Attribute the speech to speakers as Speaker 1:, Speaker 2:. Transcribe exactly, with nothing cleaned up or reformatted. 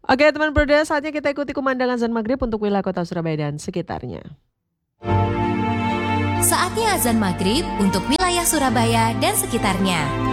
Speaker 1: Oke teman Broda, saatnya kita ikuti kumandang azan maghrib untuk wilayah kota Surabaya dan sekitarnya.
Speaker 2: Saatnya azan maghrib untuk wilayah Surabaya dan sekitarnya.